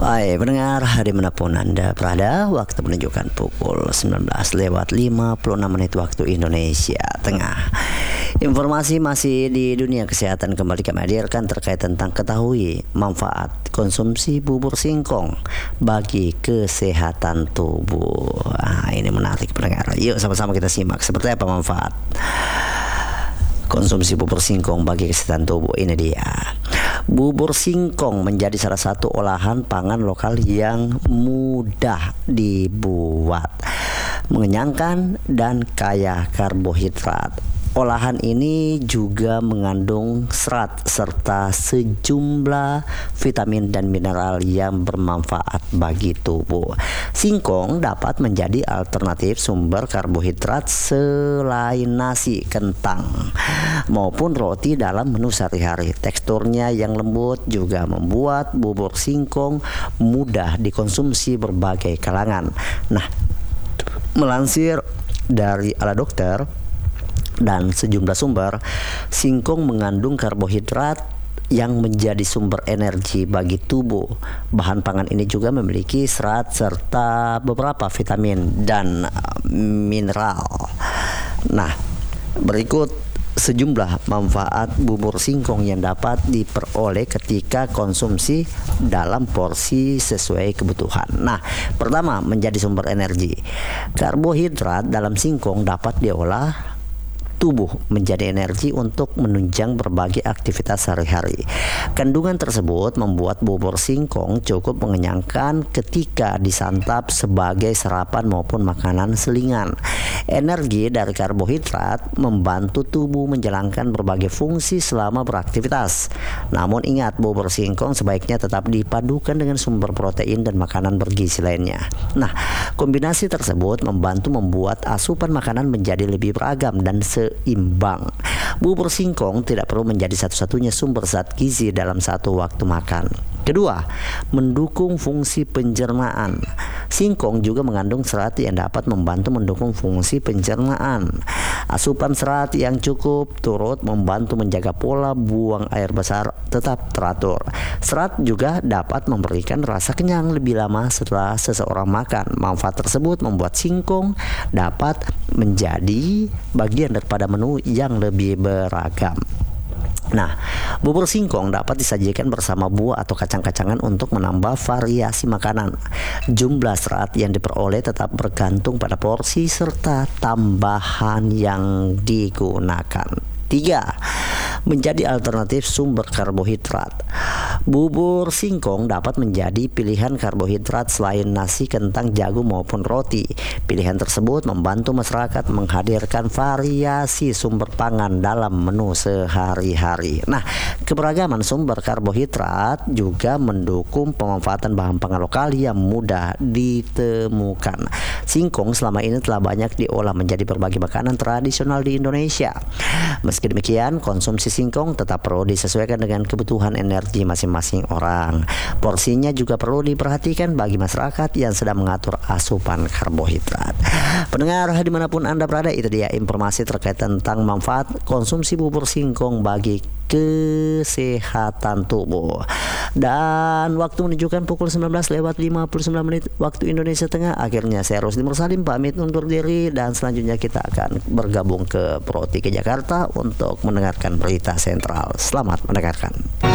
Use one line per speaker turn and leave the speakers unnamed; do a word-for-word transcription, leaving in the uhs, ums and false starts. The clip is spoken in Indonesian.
Baik pendengar, dimanapun Anda berada, waktu menunjukkan pukul sembilan belas lewat lima puluh enam menit waktu Indonesia Tengah. Informasi masih di dunia kesehatan kembali kami hadirkan terkait tentang ketahui manfaat konsumsi bubur singkong bagi kesehatan tubuh. Nah, ini menarik pendengar. Yuk sama-sama kita simak seperti apa manfaat konsumsi bubur singkong bagi kesehatan tubuh. Ini dia. Bubur singkong menjadi salah satu olahan pangan lokal yang mudah dibuat, mengenyangkan dan kaya karbohidrat. Olahan ini juga mengandung serat serta sejumlah vitamin dan mineral yang bermanfaat bagi tubuh. Singkong dapat menjadi alternatif sumber karbohidrat selain nasi, kentang maupun roti dalam menu sehari-hari. Teksturnya yang lembut juga membuat bubur singkong mudah dikonsumsi berbagai kalangan. Nah, melansir dari Ala Dokter dan sejumlah sumber, singkong mengandung karbohidrat yang menjadi sumber energi bagi tubuh. Bahan pangan ini juga memiliki serat serta beberapa vitamin dan mineral. Nah, berikut sejumlah manfaat bubur singkong yang dapat diperoleh ketika konsumsi dalam porsi sesuai kebutuhan. Nah, pertama, menjadi sumber energi. Karbohidrat dalam singkong dapat diolah tubuh menjadi energi untuk menunjang berbagai aktivitas sehari-hari. Kandungan tersebut membuat bubur singkong cukup mengenyangkan ketika disantap sebagai sarapan maupun makanan selingan. Energi dari karbohidrat membantu tubuh menjalankan berbagai fungsi selama beraktivitas. Namun ingat, bubur singkong sebaiknya tetap dipadukan dengan sumber protein dan makanan bergizi lainnya. Nah, kombinasi tersebut membantu membuat asupan makanan menjadi lebih beragam dan seimbang. Bubur singkong tidak perlu menjadi satu-satunya sumber zat gizi dalam satu waktu makan. Kedua, mendukung fungsi pencernaan. Singkong juga mengandung serat yang dapat membantu mendukung fungsi pencernaan. Asupan serat yang cukup turut membantu menjaga pola buang air besar tetap teratur. Serat juga dapat memberikan rasa kenyang lebih lama setelah seseorang makan. Manfaat tersebut membuat singkong dapat menjadi bagian daripada menu yang lebih beragam. Nah, bubur singkong dapat disajikan bersama buah atau kacang-kacangan untuk menambah variasi makanan. Jumlah serat yang diperoleh tetap bergantung pada porsi serta tambahan yang digunakan. Tiga, menjadi alternatif sumber karbohidrat. Bubur singkong dapat menjadi pilihan karbohidrat selain nasi, kentang, jagung maupun roti. Pilihan tersebut membantu masyarakat menghadirkan variasi sumber pangan dalam menu sehari-hari. Nah, keberagaman sumber karbohidrat juga mendukung pemanfaatan bahan pangan lokal yang mudah ditemukan. Singkong selama ini telah banyak diolah menjadi berbagai makanan tradisional di Indonesia. Meski demikian, konsumsi singkong tetap perlu disesuaikan dengan kebutuhan energi masing-masing orang. Porsinya juga perlu diperhatikan bagi masyarakat yang sedang mengatur asupan karbohidrat. Pendengar dimanapun Anda berada, itu dia informasi terkait tentang manfaat konsumsi bubur singkong bagi kesehatan tubuh. Dan waktu menunjukkan pukul sembilan belas lewat lima puluh sembilan menit waktu Indonesia Tengah. Akhirnya saya Rusdi Mursalim pamit undur diri, dan selanjutnya kita akan bergabung ke Proti ke Jakarta untuk mendengarkan berita sentral. Selamat mendengarkan.